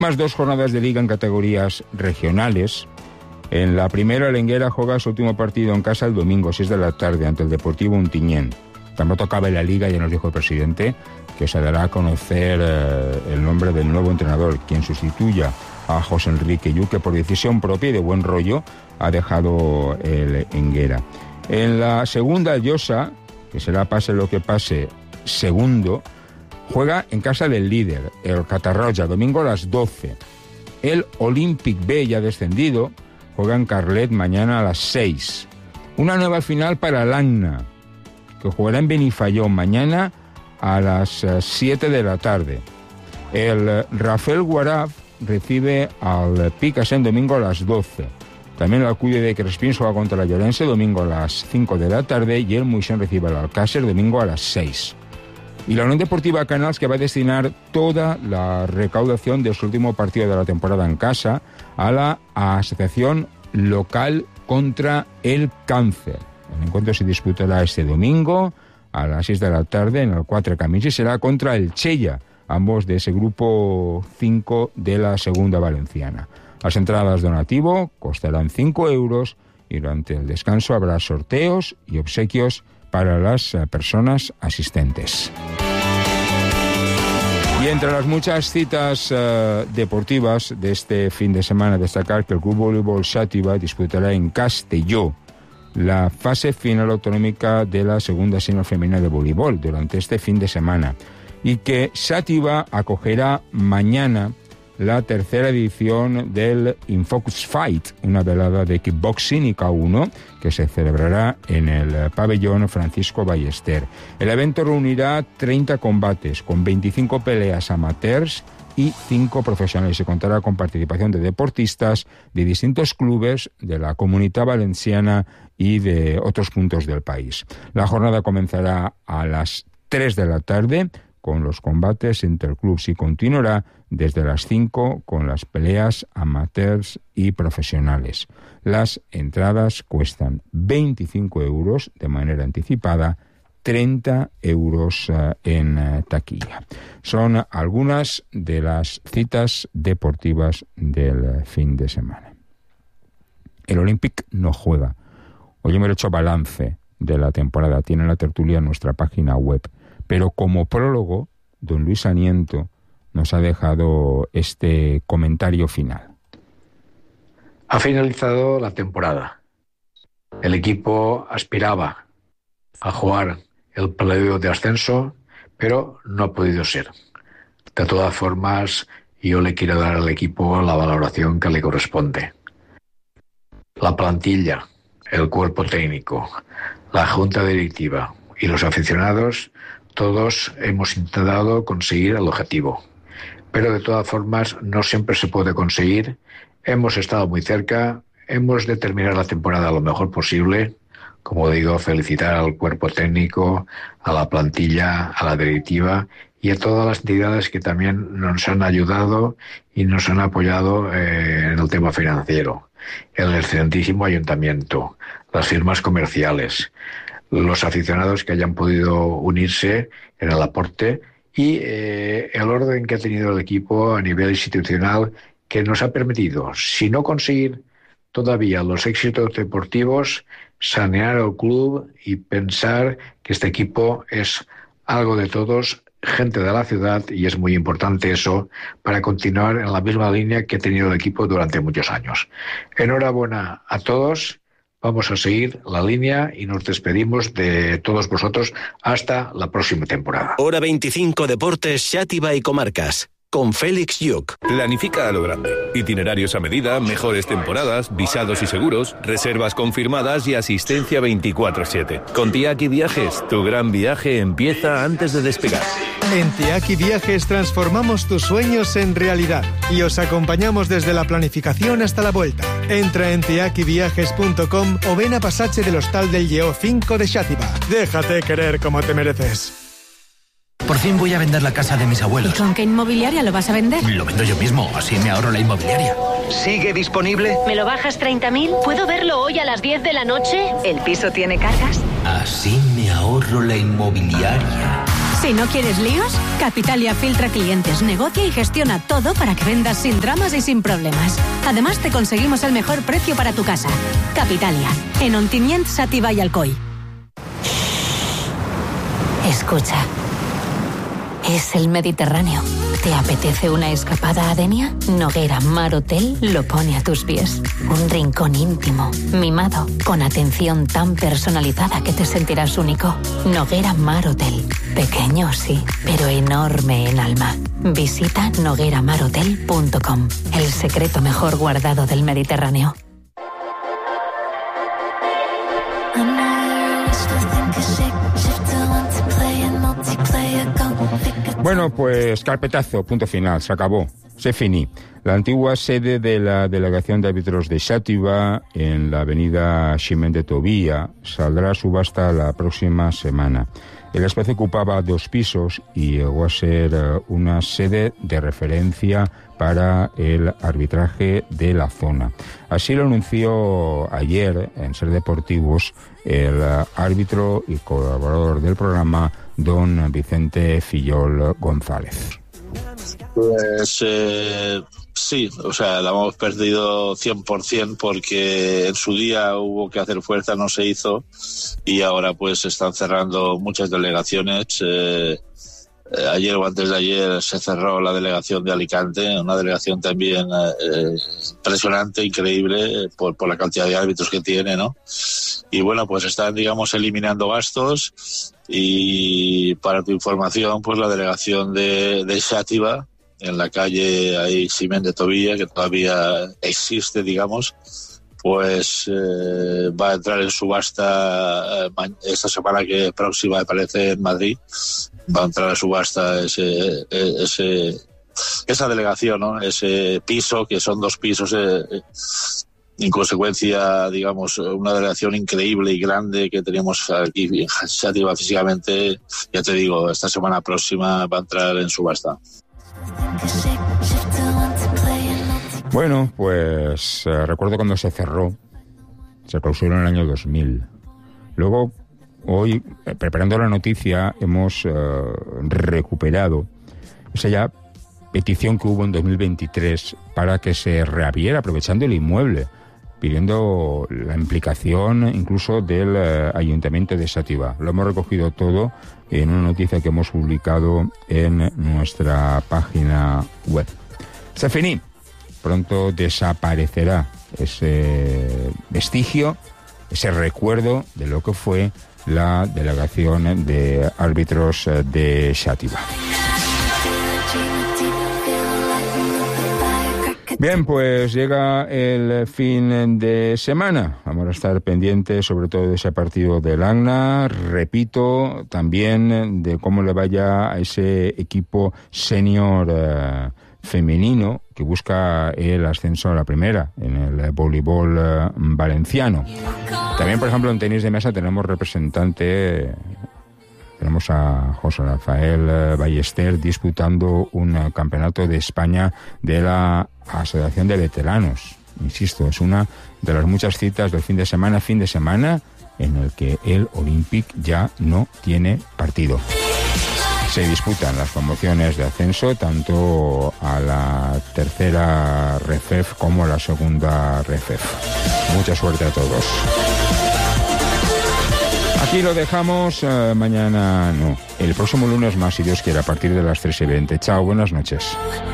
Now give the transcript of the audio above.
Más 2 jornadas de liga en categorías regionales. En la primera, el Enguera juega su último partido en casa el domingo, 6 de la tarde, ante el Deportivo Ontinyent. Tampoco acaba la liga, ya nos dijo el presidente, que se dará a conocer el nombre del nuevo entrenador, quien sustituya a José Enrique Lluch, que por decisión propia y de buen rollo ha dejado el Enguera. En la segunda, el Llosa, que será pase lo que pase, segundo, juega en casa del líder, el Catarroja, domingo a las 12. El Olympic B, ya descendido, juega en Carlet mañana a las 6. Una nueva final para el Agna, que jugará en Benifayón mañana a las 7 de la tarde. El Rafael Guaraf recibe al Picassent domingo a las 12. También el Alcudia de Crespín juega contra la Llorense domingo a las 5 de la tarde y el Moixent recibe al Alcácer domingo a las 6. Y la Unión Deportiva Canals, que va a destinar toda la recaudación de su último partido de la temporada en casa a la Asociación Local contra el Cáncer. El encuentro se disputará este domingo a las 6 de la tarde en el 4 Camins y será contra el Chella, ambos de ese grupo 5 de la segunda valenciana. Las entradas donativo costarán 5 euros y durante el descanso habrá sorteos y obsequios para las personas asistentes. Y entre las muchas citas deportivas de este fin de semana, destacar que el Club Voleibol Xàtiva disputará en Castelló la fase final autonómica de la segunda senior femenina de voleibol durante este fin de semana y que Xàtiva acogerá mañana la tercera edición del Infocus Fight, una velada de kickboxing y K1 que se celebrará en el pabellón Francisco Ballester. El evento reunirá 30 combates con 25 peleas amateurs y 5 profesionales. Se contará con participación de deportistas de distintos clubes de la Comunitat Valenciana y de otros puntos del país. La jornada comenzará a las 3 de la tarde con los combates interclubs y continuará desde las 5 con las peleas amateurs y profesionales. Las entradas cuestan 25 euros de manera anticipada, 30 euros en taquilla. Son algunas de las citas deportivas del fin de semana. El Olympic no juega. Hoy hemos hecho balance de la temporada. Tiene la tertulia en nuestra página web. Pero como prólogo, don Luis Aniento nos ha dejado este comentario final. Ha finalizado la temporada. El equipo aspiraba a jugar el playoff de ascenso, pero no ha podido ser. De todas formas, yo le quiero dar al equipo la valoración que le corresponde. La plantilla, el cuerpo técnico, la junta directiva y los aficionados, todos hemos intentado conseguir el objetivo. Pero de todas formas, no siempre se puede conseguir. Hemos estado muy cerca, hemos de terminar la temporada lo mejor posible. Como digo, felicitar al cuerpo técnico, a la plantilla, a la directiva y a todas las entidades que también nos han ayudado y nos han apoyado en el tema financiero. El excelentísimo ayuntamiento, las firmas comerciales, los aficionados que hayan podido unirse en el aporte y el orden que ha tenido el equipo a nivel institucional que nos ha permitido, si no conseguir todavía los éxitos deportivos, sanear el club y pensar que este equipo es algo de todos, gente de la ciudad, y es muy importante eso para continuar en la misma línea que ha tenido el equipo durante muchos años. Enhorabuena a todos. Vamos a seguir la línea y nos despedimos de todos vosotros hasta la próxima temporada. Hora 25 Deportes Xàtiva y Comarcas, con Félix Lluch. Planifica a lo grande. Itinerarios a medida, mejores temporadas, visados y seguros, reservas confirmadas y asistencia 24/7. Con Tiaki Viajes, tu gran viaje empieza antes de despegar. En Tiaki Viajes transformamos tus sueños en realidad y os acompañamos desde la planificación hasta la vuelta. Entra en tiakiviajes.com o ven a Passatge del Hostal del Lleó 5 de Xàtiva. Déjate querer como te mereces. Por fin voy a vender la casa de mis abuelos. ¿Y con qué inmobiliaria lo vas a vender? Lo vendo yo mismo, así me ahorro la inmobiliaria. ¿Sigue disponible? ¿Me lo bajas 30.000? ¿Puedo verlo hoy a las 10 de la noche? ¿El piso tiene cargas? Así me ahorro la inmobiliaria. Si no quieres líos, Capitalia filtra clientes, negocia y gestiona todo para que vendas sin dramas y sin problemas. Además, te conseguimos el mejor precio para tu casa. Capitalia, en Ontinyent, Xàtiva y Alcoi. Escucha. Es el Mediterráneo. ¿Te apetece una escapada a Denia? Noguera Mar Hotel lo pone a tus pies. Un rincón íntimo, mimado, con atención tan personalizada que te sentirás único. Noguera Mar Hotel. Pequeño, sí, pero enorme en alma. Visita nogueramarhotel.com. El secreto mejor guardado del Mediterráneo. Bueno, pues carpetazo, punto final, se acabó, se finí. La antigua sede de la Delegación de Árbitros de Xàtiva, en la avenida Ximén de Tobía, saldrá a subasta la próxima semana. El espacio ocupaba 2 pisos y llegó a ser una sede de referencia para el arbitraje de la zona. Así lo anunció ayer en Ser Deportivos el árbitro y colaborador del programa, don Vicente Fillol González. Pues sí, o sea, la hemos perdido 100% porque en su día hubo que hacer fuerza, no se hizo, y ahora pues se están cerrando muchas delegaciones. Ayer o antes de ayer se cerró la delegación de Alicante, una delegación también impresionante, increíble, por la cantidad de árbitros que tiene, ¿no? Y bueno, pues están, digamos, eliminando gastos. Y para tu información, pues la delegación de Xàtiva, en la calle ahí Ximén de Tobía, que todavía existe, digamos, pues va a entrar en subasta esta semana que próxima, me parece, en Madrid. Va a entrar a subasta esa delegación, ¿no? Ese piso, que son 2 pisos, en consecuencia, digamos, una delegación increíble y grande que tenemos aquí en Xàtiva físicamente. Ya te digo, esta semana próxima va a entrar en subasta. Bueno, pues recuerdo cuando se cerró, se clausuró en el año 2000. Luego, hoy, preparando la noticia, hemos recuperado esa ya petición que hubo en 2023 para que se reabriera, aprovechando el inmueble, pidiendo la implicación incluso del Ayuntamiento de Xàtiva. Lo hemos recogido todo en una noticia que hemos publicado en nuestra página web. Se finí. Pronto desaparecerá ese vestigio, ese recuerdo de lo que fue la delegación de árbitros de Xàtiva. Bien, pues llega el fin de semana. Vamos a estar pendientes sobre todo de ese partido del Agna. Repito, también de cómo le vaya a ese equipo senior femenino que busca el ascenso a la primera en el voleibol valenciano. También, por ejemplo, en tenis de mesa tenemos representante. Tenemos a José Rafael Ballester disputando un campeonato de España de la Asociación de Veteranos. Insisto, es una de las muchas citas del fin de semana en el que el Olympic ya no tiene partido. Se disputan las promociones de ascenso tanto a la tercera REFEF como a la segunda REFEF. Mucha suerte a todos. Aquí lo dejamos, mañana no. El próximo lunes más, si Dios quiere, a partir de las 3:20. Chao, buenas noches.